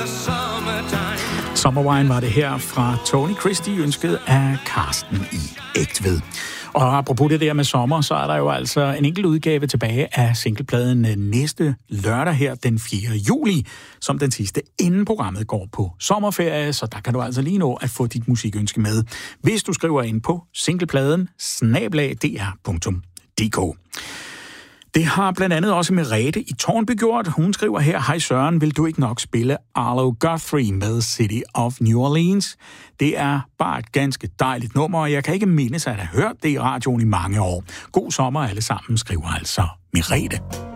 Summerwine var det her fra Tony Christie, ønsket af Karsten i Egtved. Og apropos det der med sommer, så er der jo altså en enkelt udgave tilbage af singlepladen næste lørdag her den 4. juli, som den sidste, inden programmet går på sommerferie, så der kan du altså lige nå at få dit musikønske med, hvis du skriver ind på singlepladen@dr.dk. Det har blandt andet også Merete i Tårnby gjort. Hun skriver her: Hej Søren, vil du ikke nok spille Arlo Guthrie med City of New Orleans? Det er bare et ganske dejligt nummer, og jeg kan ikke mindes at have hørt det i radioen i mange år. God sommer alle sammen, skriver altså Merete.